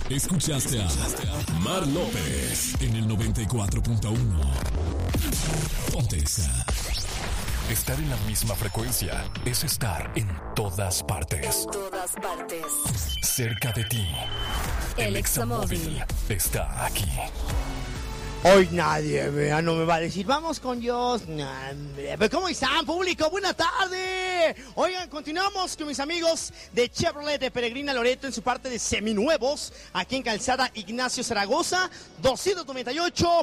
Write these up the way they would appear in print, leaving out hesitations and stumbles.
Escuchaste a Mar López en el 94.1. Ponte Exa. Estar en la misma frecuencia es estar en todas partes. En todas partes. Cerca de ti. El Examóvil está aquí. Hoy nadie no me va a decir, vamos con Dios. ¿Cómo están, público? ¡Buena tarde! Oigan, continuamos con mis amigos de Chevrolet de Peregrina Loreto en su parte de seminuevos, aquí en Calzada Ignacio Zaragoza, 298,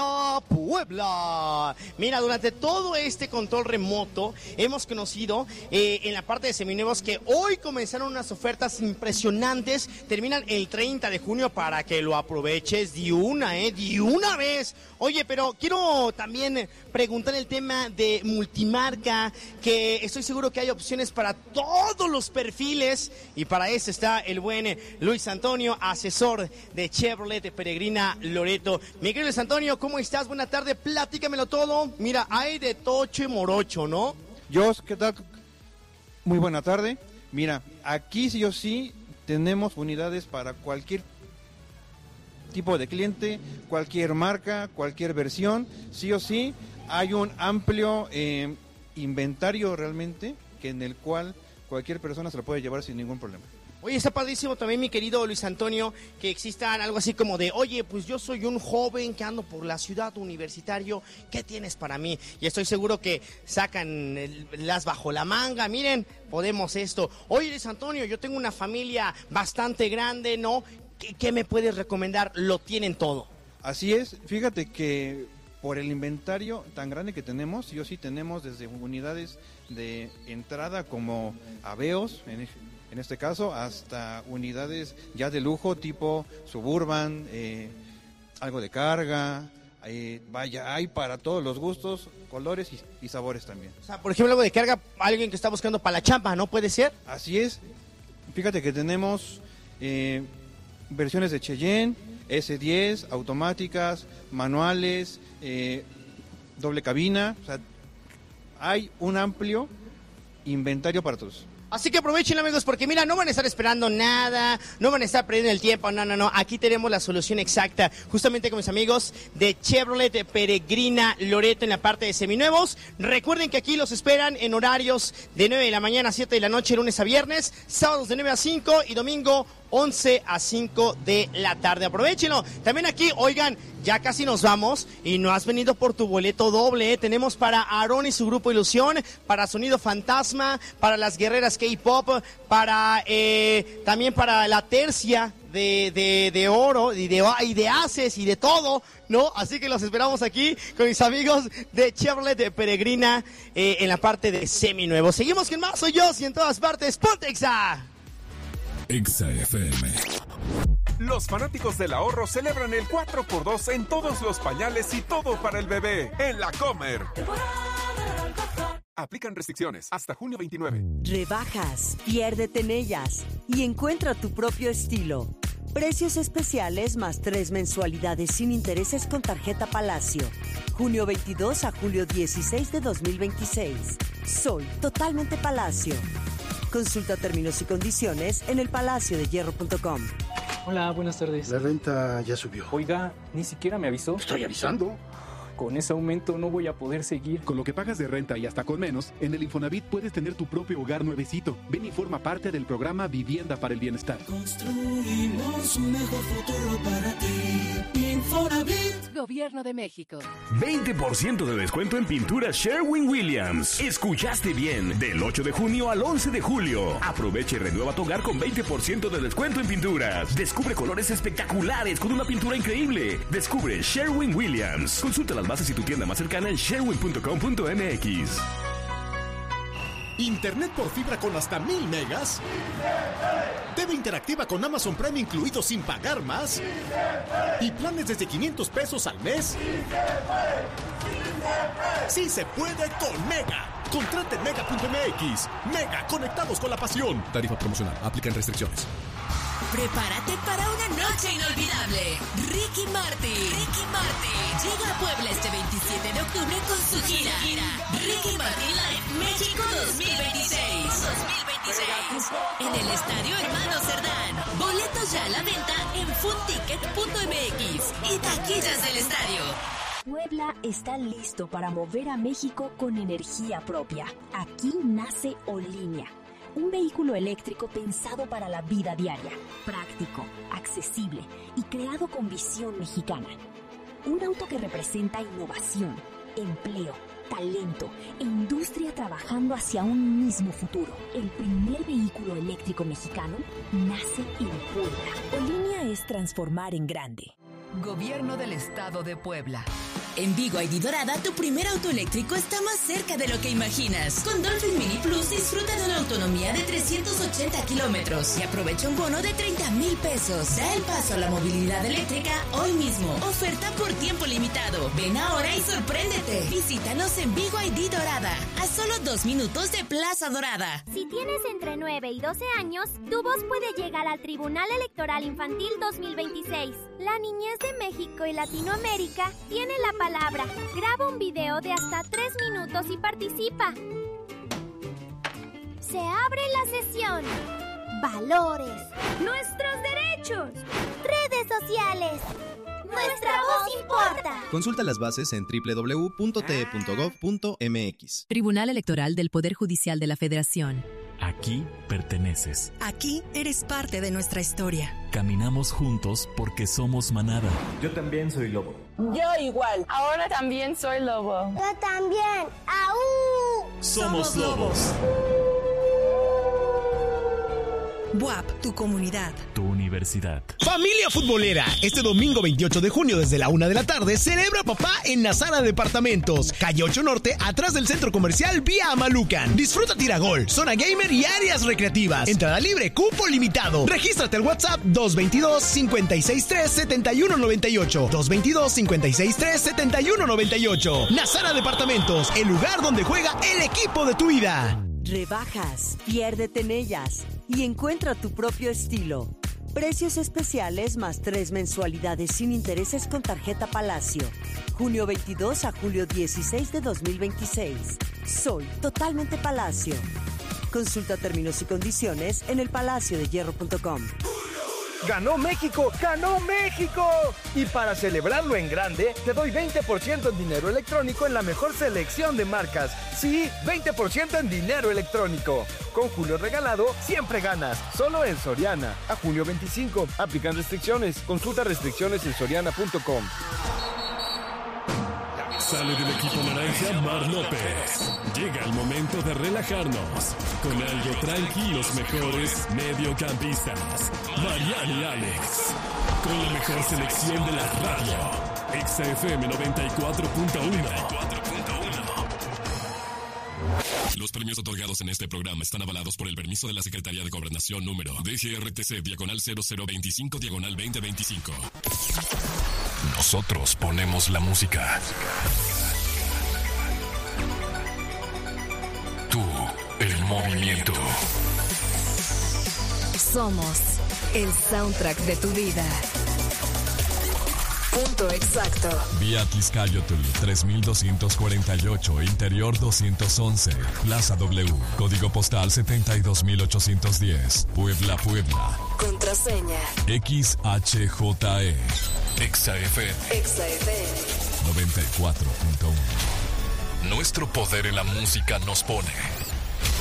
Puebla. Mira, durante todo este control remoto hemos conocido en la parte de seminuevos que hoy comenzaron unas ofertas impresionantes. Terminan el 30 de junio para que lo aproveches de una vez. Oye, pero quiero también preguntar el tema de multimarca, que estoy seguro que hay opciones para todos los perfiles, y para eso está el buen Luis Antonio, asesor de Chevrolet de Peregrina Loreto. Mi querido Luis Antonio, ¿cómo estás? Buena tarde, platícamelo todo. Mira, hay de tocho y morocho, ¿no? Jos, ¿qué tal? Muy buena tarde. Mira, aquí sí o sí tenemos unidades para cualquier tipo de cliente, cualquier marca, cualquier versión. Sí o sí hay un amplio inventario realmente, que en el cual cualquier persona se lo puede llevar sin ningún problema. Oye, está padrísimo también, mi querido Luis Antonio, que existan algo así como de, oye, pues yo soy un joven que ando por la ciudad, universitario, ¿qué tienes para mí? Y estoy seguro que sacan las bajo la manga, miren, podemos esto. Oye, Luis Antonio, yo tengo una familia bastante grande, ¿no? ¿Qué me puedes recomendar? Lo tienen todo. Así es, fíjate que por el inventario tan grande que tenemos, sí o sí tenemos desde unidades de entrada como Aveos, en este caso, hasta unidades ya de lujo tipo Suburban, algo de carga, vaya, hay para todos los gustos, colores y sabores también. O sea, por ejemplo, algo de carga, alguien que está buscando para la chamba, ¿no puede ser? Así es, fíjate que tenemos versiones de Cheyenne, S10, automáticas, manuales, doble cabina, o sea, hay un amplio inventario para todos. Así que aprovechen, amigos, porque mira, no van a estar esperando nada, no van a estar perdiendo el tiempo, no, aquí tenemos la solución exacta, justamente con mis amigos de Chevrolet de Peregrina Loreto en la parte de seminuevos. Recuerden que aquí los esperan en horarios de 9 de la mañana a 7 de la noche, lunes a viernes, sábados de 9 a 5 y domingo 11 a 5 de la tarde. Aprovechenlo. También aquí, oigan, ya casi nos vamos y no has venido por tu boleto doble, ¿eh? Tenemos para Aarón y su grupo Ilusión, para Sonido Fantasma, para las guerreras K-Pop, para también para la tercia de oro y de haces y de todo, ¿no? Así que los esperamos aquí con mis amigos de Chevrolet de Peregrina en la parte de seminuevo. Seguimos con más, soy yo y en todas partes, ponte Exa. Exa FM. Los fanáticos del ahorro celebran el 4x2 en todos los pañales y todo para el bebé en La Comer. Aplican restricciones hasta junio 29. Rebajas, piérdete en ellas y encuentra tu propio estilo. Precios especiales más 3 mensualidades sin intereses con tarjeta Palacio. Junio 22 a julio 16 de 2026. Soy totalmente Palacio. Consulta términos y condiciones en elpalaciodehierro.com. Hola, buenas tardes. La renta ya subió. Oiga, ni siquiera me avisó. Estoy avisando. Con ese aumento no voy a poder seguir. Con lo que pagas de renta y hasta con menos, en el Infonavit puedes tener tu propio hogar nuevecito. Ven y forma parte del programa Vivienda para el Bienestar. Construimos un mejor futuro para ti. Infonavit. Gobierno de México. 20% de descuento en pintura Sherwin-Williams. Escuchaste bien. Del 8 de junio al 11 de julio. Aprovecha y renueva tu hogar con 20% de descuento en pinturas. Descubre colores espectaculares con una pintura increíble. Descubre Sherwin-Williams. Consulta las bases y tu tienda más cercana en sherwin.com.mx. Internet por fibra con hasta 1000 megas. TV interactiva con Amazon Prime incluido sin pagar más. Y planes desde 500 pesos al mes. Sí se puede con Mega. Contrate en Mega.mx. Mega, conectados con la pasión. Tarifa promocional. Aplican restricciones. Prepárate para una noche inolvidable. Ricky Martin llega a Puebla este 27 de octubre con su gira Ricky Martin Live México 2026 en el Estadio Hermano Cerdán. Boletos ya a la venta en funticket.mx y taquillas del estadio. Puebla está listo para mover a México con energía propia. Aquí nace Olinia, un vehículo eléctrico pensado para la vida diaria, práctico, accesible y creado con visión mexicana. Un auto que representa innovación, empleo, talento e industria trabajando hacia un mismo futuro. El primer vehículo eléctrico mexicano nace en Puebla. Olinia es transformar en grande. Gobierno del Estado de Puebla. En Vigo ID Dorada, tu primer auto eléctrico está más cerca de lo que imaginas. Con Dolphin Mini Plus disfruta de una autonomía de 380 kilómetros y aprovecha un bono de 30,000 pesos. Da el paso a la movilidad eléctrica hoy mismo. Oferta por tiempo limitado. Ven ahora y sorpréndete. Visítanos en Vigo ID Dorada, a solo 2 minutos de Plaza Dorada. Si tienes entre 9 y 12 años, tu voz puede llegar al Tribunal Electoral Infantil 2026. La niñez de México y Latinoamérica tiene la palabra. Graba un video de hasta 3 minutos y participa. Se abre la sesión. Valores. Nuestros derechos. Redes sociales. Nuestra voz importa. Consulta las bases en www.te.gov.mx. Tribunal Electoral del Poder Judicial de la Federación. Aquí perteneces. Aquí eres parte de nuestra historia. Caminamos juntos porque somos manada. Yo también soy lobo. Yo igual. Ahora también soy lobo. Yo también. ¡Aú! Somos lobos. BUAP, tu comunidad. Tu universidad. Familia futbolera, este domingo 28 de junio desde la 1 de la tarde celebra papá en Nazara Departamentos, calle 8 Norte, atrás del centro comercial Vía Amalucan. Disfruta tiragol, zona gamer y áreas recreativas. Entrada libre, cupo limitado. Regístrate al WhatsApp 222-563-7198. 222-563-7198. Nazara Departamentos, el lugar donde juega el equipo de tu vida. Rebajas, piérdete en ellas y encuentra tu propio estilo. Precios especiales más 3 mensualidades sin intereses con tarjeta Palacio. Junio 22 a julio 16 de 2026. Soy totalmente Palacio. Consulta términos y condiciones en elpalaciodehierro.com. ¡Ganó México! ¡Ganó México! Y para celebrarlo en grande, te doy 20% en dinero electrónico en la mejor selección de marcas. Sí, 20% en dinero electrónico. Con Julio Regalado, siempre ganas. Solo en Soriana. A junio 25. Aplican restricciones. Consulta restricciones en soriana.com. Sale del equipo naranja Mar López. Llega el momento de relajarnos con algo tranquilos mejores mediocampistas. Mariana y Alex. Con la mejor selección de la radio. XFM 94.1. Los premios otorgados en este programa están avalados por el permiso de la Secretaría de Gobernación número DGRTC/0025/2025. Nosotros ponemos la música. Tú, el movimiento. Somos el soundtrack de tu vida. Punto exacto. Vía Tizcayotl 3248, Interior 211, Plaza W, Código Postal 72810, Puebla, Puebla. Contraseña XHJE. XFM 94.1. Nuestro poder en la música nos pone